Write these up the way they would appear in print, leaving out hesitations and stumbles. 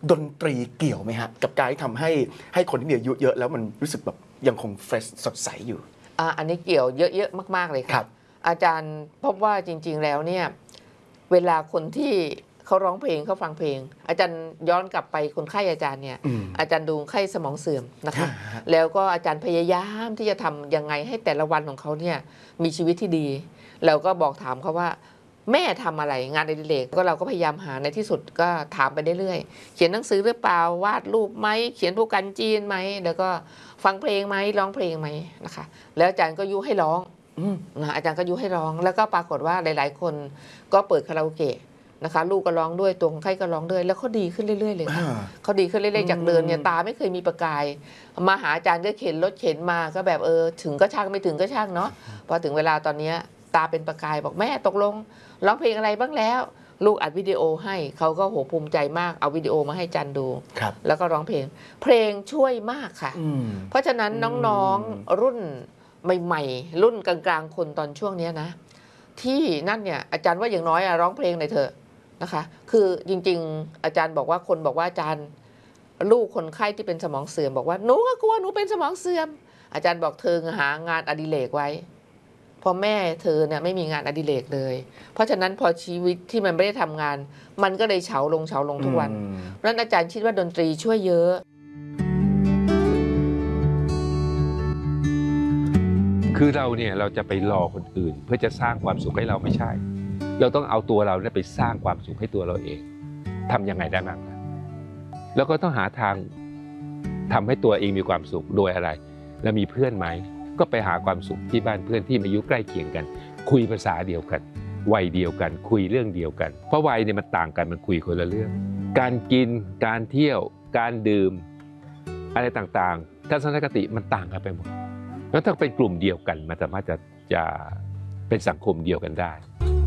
ดนตรีเกี่ยวไหมฮะกับการที่ทำให้คนที่มีอายุเยอะแล้วมันรู้สึกแบบยังคงเฟรชสดใสอยู่อันนี้เกี่ยวเยอะๆมากๆเลยครับอาจารย์พบว่าจริงๆแล้วเนี่ยเวลาคนที่เขาร้องเพลงเขาฟังเพลงอาจารย์ย้อนกลับไปคนไข้อาจารย์เนี่ยอาจารย์ดูไข้สมองเสื่อมนะคะแล้วก็อาจารย์พยายามที่จะทำยังไงให้แต่ละวันของเขาเนี่ยมีชีวิตที่ดีแล้วก็บอกถามเขาว่าแม่ทำอะไรงานอดิเรกก็เราก็พยายามหาในที่สุดก็ถามไปเรื่อยๆเขียนหนังสือหรือเปล่าวาดรูปไหมเขียนโปรแกรมจีนไหมแล้วก็ฟังเพลงไหมร้องเพลงไหมนะคะแล้วอาจารย์ก็ยุให้ร้องอาจารย์ก็ยุให้ร้องแล้วก็ปรากฏว่าหลายๆคนก็เปิดคาราโอเกะนะคะลูกก็ร้องด้วยตัวคนไข้ก็ร้องด้วยแล้วเขาดีขึ้นเรื่อยๆเลยเขาดีขึ้นเรื่อยๆจากเดินเนี่ยตาไม่เคยมีประกายมาหาอาจารย์ก็เข็นรถเข็นมาก็แบบถึงก็ช่างไม่ถึงก็ช่างเนาะพอถึงเวลาตอนนี้ตาเป็นประกายบอกแม่ตกลงร้องเพลงอะไรบ้างแล้วลูกอัดวิดีโอให้เขาก็โหภูมิใจมากเอาวิดีโอมาให้จันดูแล้วก็ร้องเพลงช่วยมากค่ะเพราะฉะนั้นน้องๆรุ่นใหม่ๆรุ่นกลางๆคนตอนช่วงนี้นะที่นั่นเนี่ยอาจารย์ว่าอย่างน้อยร้องเพลงหน่อยเถอะนะคะคือจริงๆอาจารย์บอกว่าคนบอกว่าอาจารย์ลูกคนไข้ที่เป็นสมองเสื่อมบอกว่าหนูก็กลัวหนูเป็นสมองเสื่อมอาจารย์บอกเธอหางานอดิเรกไว้พอแม่เธอเนี่ยไม่มีงานอดิเรกเลยเพราะฉะนั้นพอชีวิตที่มันไม่ได้ทำงานมันก็เลยเฉาลงทุกวันเพราะฉะนั้นอาจารย์คิดว่าดนตรีช่วยเยอะคือเราเนี่ยเราจะไปรอคนอื่นเพื่อจะสร้างความสุขให้เราไม่ใช่เราต้องเอาตัวเราเนี่ยไปสร้างความสุขให้ตัวเราเองทำยังไงได้บ้างแล้วก็ต้องหาทางทำให้ตัวเองมีความสุขโดยอะไรแล้วมีเพื่อนไหมก็ไปหาความสุขที่บ้านเพื่อนที่อายุใกล้เคียงกันคุยภาษาเดียวกันวัยเดียวกันคุยเรื่องเดียวกันเพราะวัยเนี่ยมันต่างกันมันคุยคนละเรื่องการกินการเที่ยวการดื่มอะไรต่างๆทัศนคติมันต่างกันไปหมดแล้วถ้าเป็นกลุ่มเดียวกันมันสามารถจะเป็นสังคมเดียวกันได้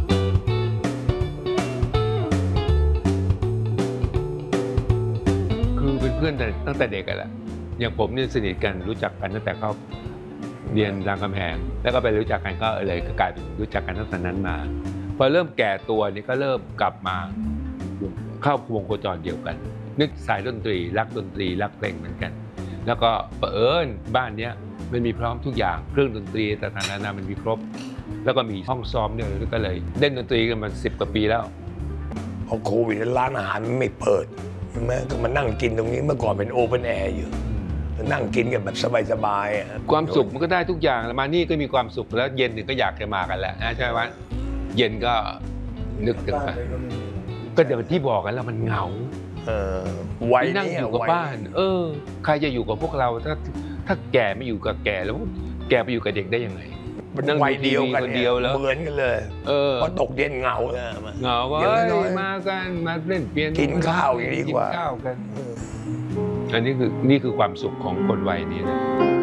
คือเป็นเพื่อนตั้งแต่เด็กกันแหละอย่างผมเนี่ยสนิทกันรู้จักกันตั้งแต่เขาเรียนรามคำแหงแล้วก็ไปรู้จักกันก็เลยกลายเป็นรู้จักกันตั้งแต่นั้นมาพอเริ่มแก่ตัวนี่ก็เริ่มกลับมาเข้าวงโคจรเดียวกันนึกสายดนตรีรักดนตรีรักเพลงเหมือนกันแล้วก็เผอิญบ้านเนี้ยมันมีพร้อมทุกอย่างเครื่องดนตรีต่างๆนานามันมีครบแล้วก็มีห้องซ้อมด้วยก็เลยเล่นดนตรีกันมา10 กว่าปีแล้วพอโควิดร้านอาหารไม่เปิดใช่ไหมก็มานั่งกินตรงนี้เมื่อก่อนเป็นโอเพ่นแอร์อยู่นั่งกินกันแบบสบายๆความสุขมันก็ได้ทุกอย่างแล้วมานี่ก็มีความสุขแล้วเย็นก็อยากจะมากันแล้วใช่ไหมเย็นก็นึกถึงก็เดี๋ยวที่บอกกันแล้วมันเหงาวัยนั่งอยู่กับบ้านใครจะอยู่กับพวกเราถ้าแก่ไม่อยู่กับแก่แล้วแก่ไปอยู่กับเด็กได้ยังไงนั่งวัยเดียวกันเนี่ยเหมือนกันเลยพอตกเย็นเหงาเลยเหงาก็มากันมาเล่นเปียโนกินข้าวอย่างนี้ดีกว่ากินข้าวกันอันนี้คือความสุขของคนวัยนี้นะ